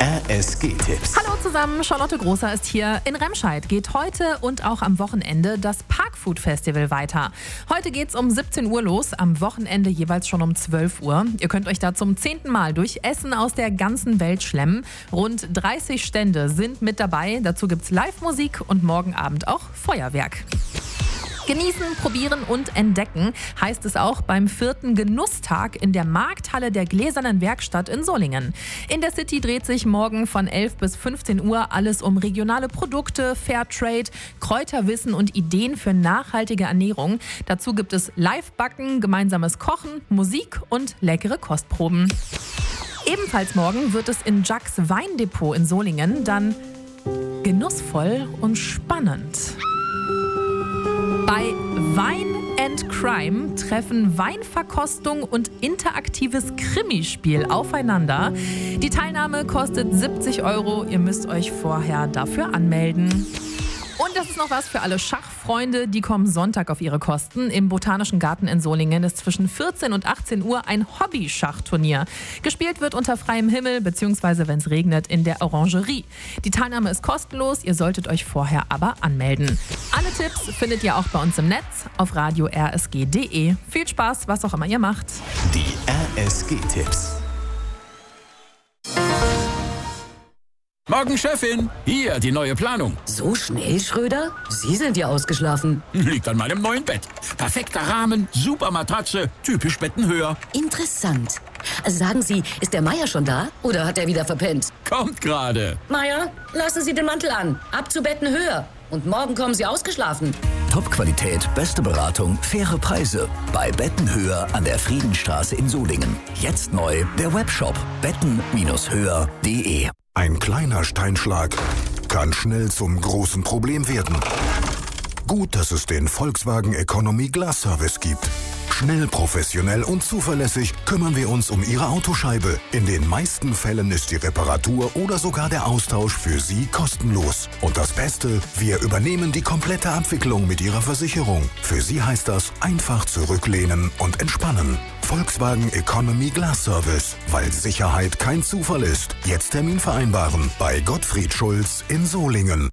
RSG-Tipps. Hallo zusammen, Charlotte Großer ist hier. In Remscheid geht heute und auch am Wochenende das Parkfood Festival weiter. Heute geht's um 17 Uhr los, am Wochenende jeweils schon um 12 Uhr. Ihr könnt euch da zum 10. Mal durch Essen aus der ganzen Welt schlemmen. Rund 30 Stände sind mit dabei. Dazu gibt's Live-Musik und morgen Abend auch Feuerwerk. Genießen, probieren und entdecken heißt es auch beim 4. Genusstag in der Markthalle der Gläsernen Werkstatt in Solingen. In der City dreht sich morgen von 11 bis 15 Uhr alles um regionale Produkte, Fairtrade, Kräuterwissen und Ideen für nachhaltige Ernährung. Dazu gibt es Live-Backen, gemeinsames Kochen, Musik und leckere Kostproben. Ebenfalls morgen wird es in Jacks Weindepot in Solingen dann genussvoll und spannend. Bei Wine and Crime treffen Weinverkostung und interaktives Krimispiel aufeinander. Die Teilnahme kostet 70 €. Ihr müsst euch vorher dafür anmelden. Und das ist noch was für alle Schachfreunde, die kommen Sonntag auf ihre Kosten. Im Botanischen Garten in Solingen ist zwischen 14 und 18 Uhr ein Hobby-Schachturnier. Gespielt wird unter freiem Himmel bzw. wenn es regnet in der Orangerie. Die Teilnahme ist kostenlos, ihr solltet euch vorher aber anmelden. Alle Tipps findet ihr auch bei uns im Netz auf radio-rsg.de. Viel Spaß, was auch immer ihr macht. Die RSG-Tipps. Morgen, Chefin. Hier, die neue Planung. So schnell, Schröder? Sie sind ja ausgeschlafen. Liegt an meinem neuen Bett. Perfekter Rahmen, super Matratze, typisch Bettenhöher. Interessant. Sagen Sie, ist der Meier schon da? Oder hat er wieder verpennt? Kommt gerade. Meier, lassen Sie den Mantel an. Ab zu Bettenhöher. Und morgen kommen Sie ausgeschlafen. Top-Qualität, beste Beratung, faire Preise. Bei Bettenhöher an der Friedenstraße in Solingen. Jetzt neu der Webshop betten-höher.de. Ein kleiner Steinschlag kann schnell zum großen Problem werden. Gut, dass es den Volkswagen Economy Glass Service gibt. Schnell, professionell und zuverlässig kümmern wir uns um Ihre Autoscheibe. In den meisten Fällen ist die Reparatur oder sogar der Austausch für Sie kostenlos. Und das Beste, wir übernehmen die komplette Abwicklung mit Ihrer Versicherung. Für Sie heißt das einfach zurücklehnen und entspannen. Volkswagen Economy Glass Service, weil Sicherheit kein Zufall ist. Jetzt Termin vereinbaren bei Gottfried Schulz in Solingen.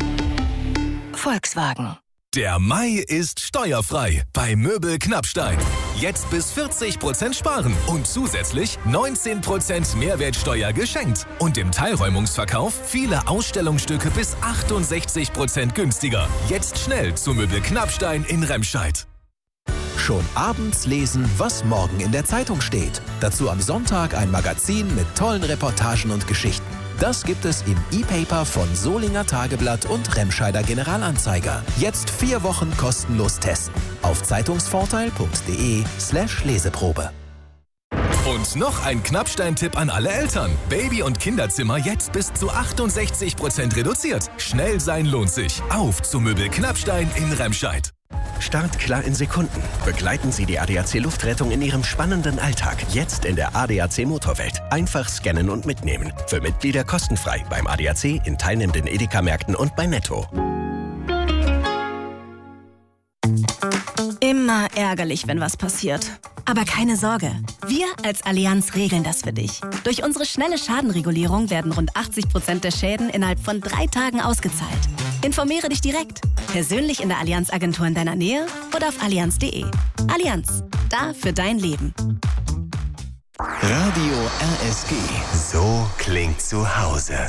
Volkswagen. Der Mai ist steuerfrei bei Möbel Knappstein. Jetzt bis 40% sparen und zusätzlich 19% Mehrwertsteuer geschenkt. Und im Teilräumungsverkauf viele Ausstellungsstücke bis 68% günstiger. Jetzt schnell zu Möbel Knappstein in Remscheid. Schon abends lesen, was morgen in der Zeitung steht. Dazu am Sonntag ein Magazin mit tollen Reportagen und Geschichten. Das gibt es im E-Paper von Solinger Tageblatt und Remscheider Generalanzeiger. Jetzt 4 Wochen kostenlos testen. Auf zeitungsvorteil.de/Leseprobe. Und noch ein Knappstein-Tipp an alle Eltern. Baby- und Kinderzimmer jetzt bis zu 68% reduziert. Schnell sein lohnt sich. Auf zu Möbel Knappstein in Remscheid. Startklar in Sekunden. Begleiten Sie die ADAC Luftrettung in Ihrem spannenden Alltag. Jetzt in der ADAC Motorwelt. Einfach scannen und mitnehmen. Für Mitglieder kostenfrei beim ADAC, in teilnehmenden Edeka-Märkten und bei Netto. Immer ärgerlich, wenn was passiert. Aber keine Sorge, wir als Allianz regeln das für dich. Durch unsere schnelle Schadenregulierung werden rund 80% der Schäden innerhalb von 3 Tagen ausgezahlt. Informiere dich direkt, persönlich in der Allianz-Agentur in deiner Nähe oder auf allianz.de. Allianz, da für dein Leben. Radio RSG. So klingt zu Hause.